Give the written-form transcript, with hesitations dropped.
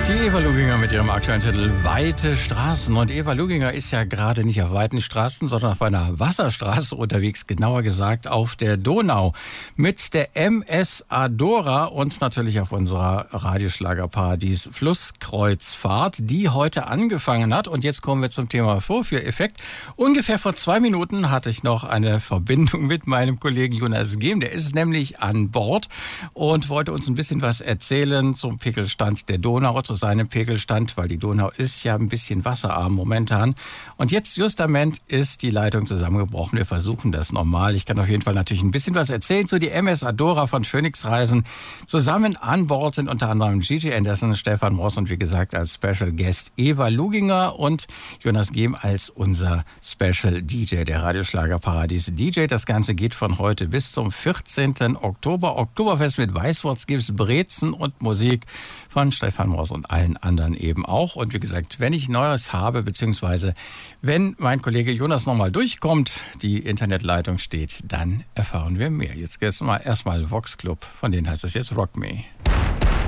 Die Eva Luginger mit ihrem aktuellen Titel Weite Straßen. Und Eva Luginger ist ja gerade nicht auf weiten Straßen, sondern auf einer Wasserstraße unterwegs, genauer gesagt auf der Donau. Mit der MS Adora und natürlich auf unserer Radioschlagerparadies Flusskreuzfahrt, die heute angefangen hat. Und jetzt kommen wir zum Thema Vorführeffekt. Ungefähr vor 2 Minuten hatte ich noch eine Verbindung mit meinem Kollegen Jonas Gehm. Der ist nämlich an Bord und wollte uns ein bisschen was erzählen zum Pegelstand der Donau, zu seinem Pegelstand, weil die Donau ist ja ein bisschen wasserarm momentan. Und jetzt justament ist die Leitung zusammengebrochen. Wir versuchen das nochmal. Ich kann auf jeden Fall natürlich ein bisschen was erzählen zu die MS Adora von Phoenix Reisen. Zusammen an Bord sind unter anderem Gigi Anderson, Stefan Moss und wie gesagt als Special Guest Eva Luginger und Jonas Gehm als unser Special DJ, der Radioschlagerparadies DJ. Das Ganze geht von heute bis zum 14. Oktober. Oktoberfest mit Weißwurst, gibt's Brezen und Musik von Stefan Moss und allen anderen eben auch. Und wie gesagt, wenn ich Neues habe, beziehungsweise wenn mein Kollege Jonas nochmal durchkommt, die Internetleitung steht, dann erfahren wir mehr. Jetzt geht's mal erstmal Vox Club, von denen heißt es jetzt Rock Me.